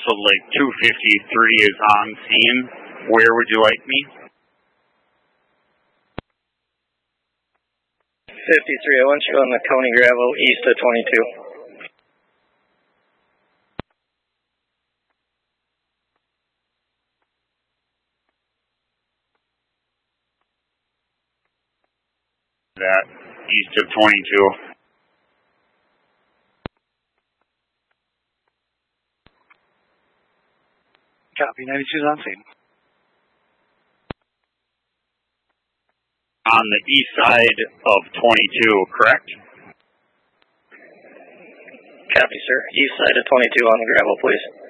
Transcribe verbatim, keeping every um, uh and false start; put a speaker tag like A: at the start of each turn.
A: So like two fifty-three is on scene. Where would you like me?
B: fifty-three, I want you on the County Gravel east of twenty-two.
A: That east of twenty-two.
C: Copy, ninety-two is on scene.
A: On the east side of twenty-two, correct?
B: Copy, sir. East side of twenty-two on the gravel, please.